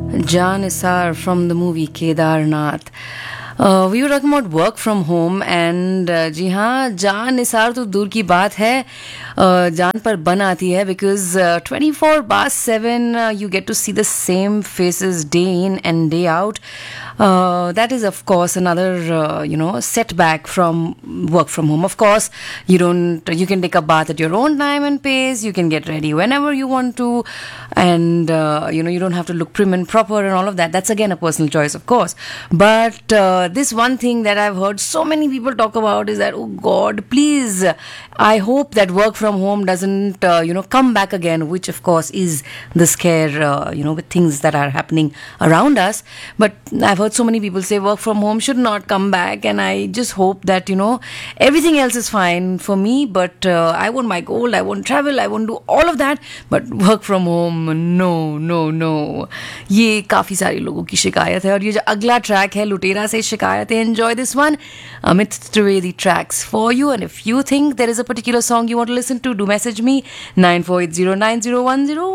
Jan Isar from the movie Kedarnath. We were talking about work from home and जी हाँ जान निसार तो दूर की बात है जान पर बन आती है because 24/7 you get to see the same faces day in and day out. That is of course another setback from work from home. Of course you can take a bath at your own time and pace. You can get ready whenever you want to, and you don't have to look prim and proper and all of that. That's again a personal choice, of course. But this one thing that I've heard so many people talk about is that, oh God, please, I hope that work from home doesn't come back again, which of course is the scare with things that are happening around us. But I've heard so many people say work from home should not come back, and I just hope that everything else is fine for me, but I won't my goal, I won't travel, I won't do all of that, but work from home, no. ये काफी सारे लोगों की शिकायत है, और ये जो अगला ट्रैक है लुटेरा से शिकायत है. Enjoy this one. Amit Trivedi tracks for you, and if you think there is a particular song you want to listen to, do message me 94809010